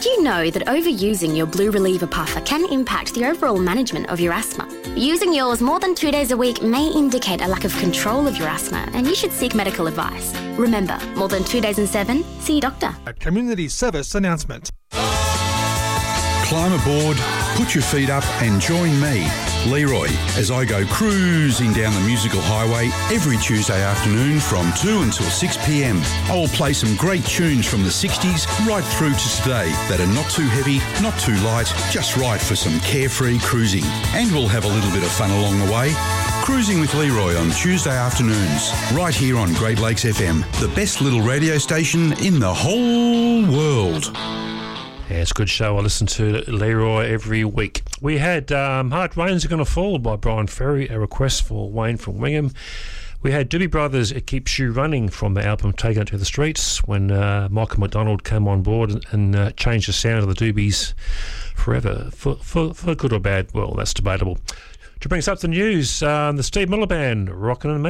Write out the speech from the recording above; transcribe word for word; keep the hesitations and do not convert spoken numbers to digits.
Did you know that overusing your Blue Reliever puffer can impact the overall management of your asthma? Using yours more than two days a week may indicate a lack of control of your asthma, and you should seek medical advice. Remember, more than two days in seven, see your doctor. A community service announcement. Climb aboard, put your feet up and join me, Leroy, as I go cruising down the musical highway every Tuesday afternoon from two until six p m. I will play some great tunes from the sixties right through to today that are not too heavy, not too light, just right for some carefree cruising. And we'll have a little bit of fun along the way. Cruising with Leroy on Tuesday afternoons, right here on Great Lakes F M, the best little radio station in the whole world. Yeah, it's a good show. I listen to Leroy every week. We had um, Hard Rains Are Gonna Fall by Brian Ferry, a request for Wayne from Wingham. We had Doobie Brothers, It Keeps You Running from the album Taking It to the Streets, when uh, Michael McDonald came on board and, and uh, changed the sound of the Doobies forever. For, for, for good or bad, well, that's debatable. To bring us up to the news, um, the Steve Miller Band, Rockin' and Me.